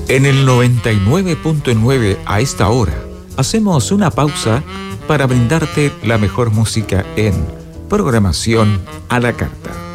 En el 99.9 a esta hora, hacemos una pausa para brindarte la mejor música en Programación a la Carta.